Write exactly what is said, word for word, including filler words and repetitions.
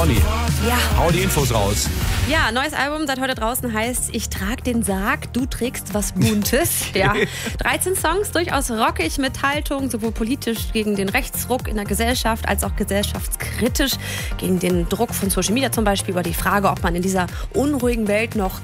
Conny, Ja. hau die Infos raus. Ja, neues Album seit heute draußen heißt Ich trag den Sarg, du trägst was Buntes. Ja, dreizehn Songs, durchaus rockig mit Haltung, sowohl politisch gegen den Rechtsruck in der Gesellschaft als auch gesellschaftskritisch gegen den Druck von Social Media zum Beispiel über die Frage, ob man in dieser unruhigen Welt noch